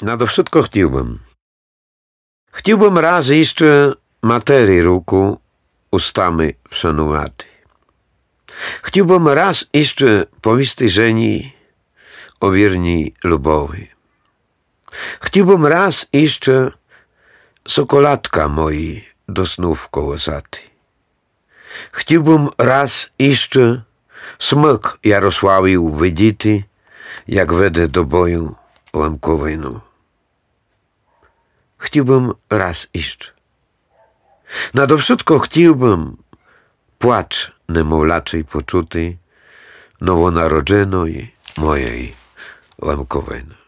Nade wszystko chciałbym raz jeszcze materii ruku ustami wszanowaty. Chciałbym raz jeszcze powieść żeni o wierni lubowi. Chciałbym raz jeszcze sokoladka moi do snów kołosaty. Chciałbym raz jeszcze smyk Jarosławiu widzieć, jak wedę do boju łamkowego. Chciałbym raz jeszcze. Nade wszystko chciałbym płacz niemowlaczej poczuty nowonarodzenoj mojej łamkowej.